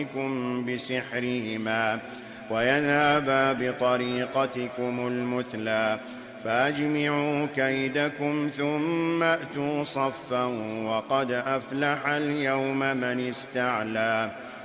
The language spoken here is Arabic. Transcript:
بسحرهما ويذهبا بطريقتكم المثلى فأجمعوا كيدكم ثم أتوا صفا وقد أفلح اليوم من استعلى